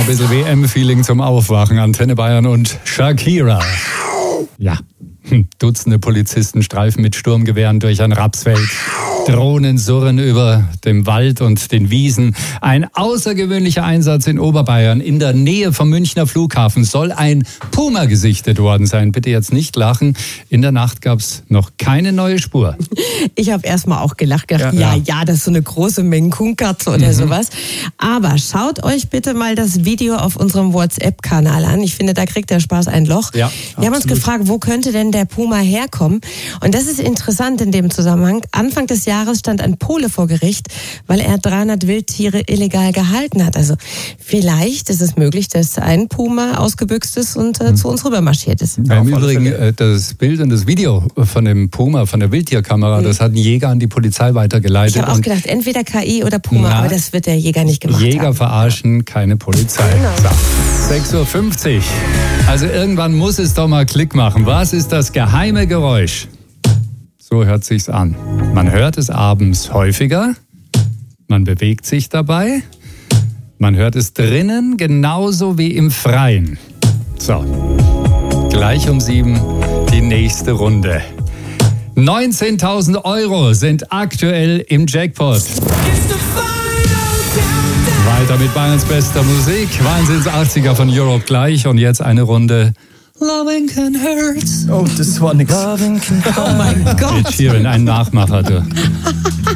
ein bisschen WM-Feeling zum Aufwachen. Antenne Bayern und Shakira. Ja, Dutzende Polizisten streifen mit Sturmgewehren durch ein Rapsfeld. Drohnen surren über dem Wald und den Wiesen. Ein außergewöhnlicher Einsatz in Oberbayern. In der Nähe vom Münchner Flughafen soll ein Puma gesichtet worden sein. Bitte jetzt nicht lachen. In der Nacht gab es noch keine neue Spur. Ich habe erstmal auch gelacht, gedacht, ja, das ist so eine große Mengenkatze oder sowas. Aber schaut euch bitte mal das Video auf unserem WhatsApp-Kanal an. Ich finde, da kriegt der Spaß ein Loch. Ja, wir haben uns gefragt, wo könnte denn der Puma herkommen? Und das ist interessant in dem Zusammenhang. Anfang des Jahres stand ein Pole vor Gericht, weil er 300 Wildtiere illegal gehalten hat. Also vielleicht ist es möglich, dass ein Puma ausgebüxt ist und zu uns rüber marschiert ist. Im Übrigen, das Bild und das Video von dem Puma, von der Wildtierkamera, das hat ein Jäger an die Polizei weitergeleitet. Ich habe auch gedacht, entweder KI oder Puma, aber das wird der Jäger nicht gemacht Jäger haben. verarschen, keine Polizei. Genau. 6:50 Uhr. Also irgendwann muss es doch mal Klick machen. Was ist das geheime Geräusch? So hört sich's an. Man hört es abends häufiger. Man bewegt sich dabei. Man hört es drinnen genauso wie im Freien. So, gleich um 7 die nächste Runde. 19.000 € sind aktuell im Jackpot. Weiter mit Bayerns bester Musik. Wahnsinns 80er von Europe gleich. Und jetzt eine Runde Loving Can Hurt. Oh, das war nix. Oh mein Gott. Ed Sheeran, ein Nachmacher. Du.